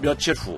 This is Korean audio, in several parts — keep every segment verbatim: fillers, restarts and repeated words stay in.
며칠 후.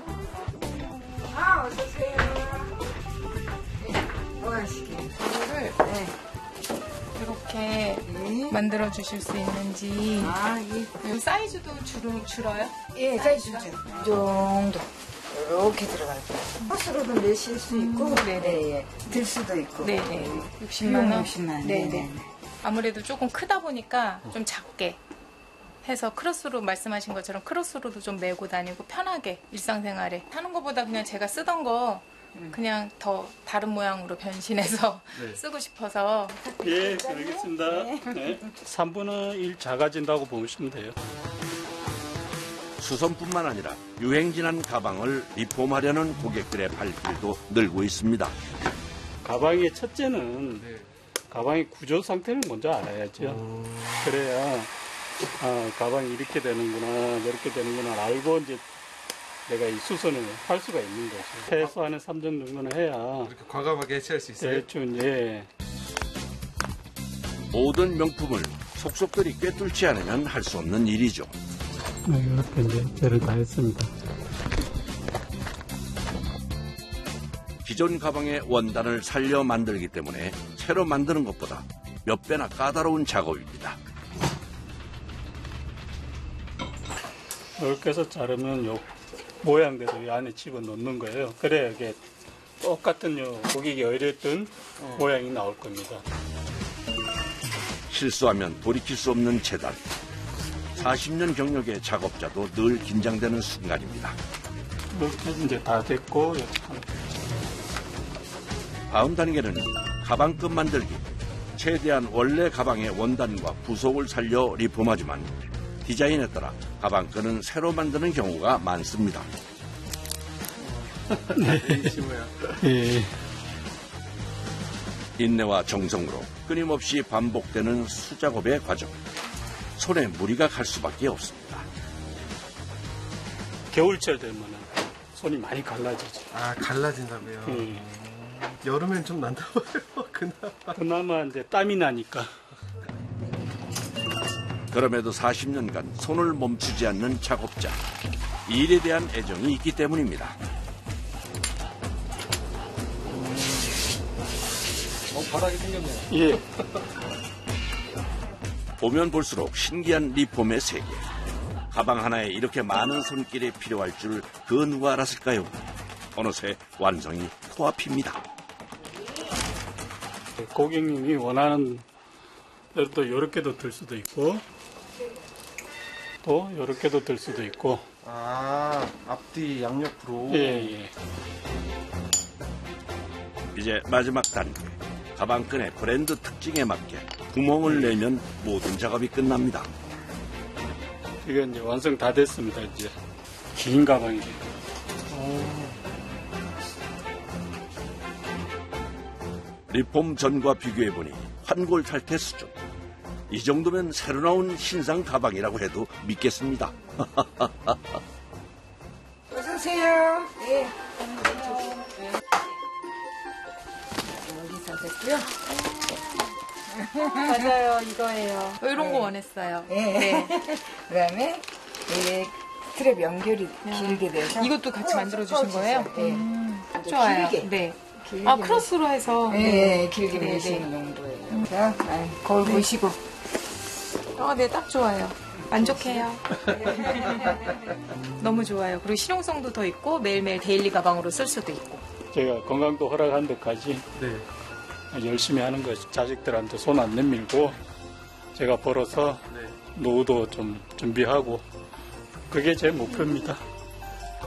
아, 어서오세요. 네, 뭐 하시게? 이거를 네. 이렇게 네. 만들어 주실 수 있는지. 아, 예. 이 사이즈도 줄, 줄어요? 예, 사이즈죠. 이 정도. 이렇게 들어갈 거예요. 버스로도 내실 수 있고, 음, 네네. 네, 예. 들 수도 있고. 네네. 육십만 원? 육십만 원. 네네. 네네. 아무래도 조금 크다 보니까 좀 작게 해서 크로스로 말씀하신 것처럼 크로스로도 좀 메고 다니고 편하게 일상생활에 하는 것보다 그냥 제가 쓰던 거 그냥 더 다른 모양으로 변신해서 네. 쓰고 싶어서. 예, 알겠습니다. 네. 삼 분의 일 작아진다고 보시면 돼요. 수선뿐만 아니라 유행진한 가방을 리폼하려는 고객들의 발길도 늘고 있습니다. 가방의 첫째는 가방의 구조 상태를 먼저 알아야죠. 그래야 아, 가방이 이렇게 되는구나 저렇게 되는구나 알고 이제 내가 이 수선을 할 수가 있는 거죠. 최소한의 삼 점 정도는 해야 이렇게 과감하게 해체할 수 있어요? 대충 예. 모든 명품을 속속들이 꿰뚫지 않으면 할 수 없는 일이죠. 이렇게 이제 배를 다 했습니다. 기존 가방의 원단을 살려 만들기 때문에 새로 만드는 것보다 몇 배나 까다로운 작업입니다. 이렇게 해서 자르면 요 모양대로 이 안에 집어넣는 거예요. 그래야 이게 똑같은 요 고객이 의뢰했던 어. 모양이 나올 겁니다. 실수하면 돌이킬 수 없는 재단. 사십 년 경력의 작업자도 늘 긴장되는 순간입니다. 이렇게 이제 다 됐고 다음 단계는 가방끈 만들기. 최대한 원래 가방의 원단과 부속을 살려 리폼하지만 디자인에 따라 가방끈은 새로 만드는 경우가 많습니다. 네. 뭐야? 예. 인내와 정성으로 끊임없이 반복되는 수작업의 과정. 손에 무리가 갈 수밖에 없습니다. 겨울철 되면 손이 많이 갈라지죠. 아, 갈라진다고요? 예. 여름엔 좀 난다 봐요. 그나마. 그나마 이제 땀이 나니까. 그럼에도 사십 년간 손을 멈추지 않는 작업자. 일에 대한 애정이 있기 때문입니다. 어, 바닥이 생겼네요. 예. 보면 볼수록 신기한 리폼의 세계. 가방 하나에 이렇게 많은 손길이 필요할 줄 그 누가 알았을까요? 어느새 완성이 코앞입니다. 고객님이 원하는 대로 또 이렇게도 들 수도 있고 또 이렇게도 들 수도 있고. 아, 앞뒤 양옆으로. 예, 예. 이제 마지막 단계. 가방끈의 브랜드 특징에 맞게 구멍을 내면 모든 작업이 끝납니다. 이게 이제 완성 다 됐습니다. 이제 긴 가방이 돼요. 리폼 전과 비교해보니 환골탈태 수준. 이 정도면 새로 나온 신상 가방이라고 해도 믿겠습니다. 어서오세요. 예. 여기서 됐고요. 맞아요, 이거예요. 이런 거 원했어요. 예. 네. 그 다음에 이게 스트랩 연결이 길게 돼서. 이것도 같이 만들어 주신 거예요? 예. 음, 아주 좋아요. 길게. 네. 길게 아, 크로스로 해서. 예, 네. 예, 길게 네, 내시는 네. 정도예요. 자, 아이, 거울 보시고. 아, 네, 딱 좋아요. 만족해요. 너무 좋아요. 그리고 실용성도 더 있고 매일매일 데일리 가방으로 쓸 수도 있고. 제가 건강도 허락한 데까지 네. 열심히 하는 거 자식들한테 손 안 내밀고 제가 벌어서 네. 노후도 좀 준비하고 그게 제 목표입니다.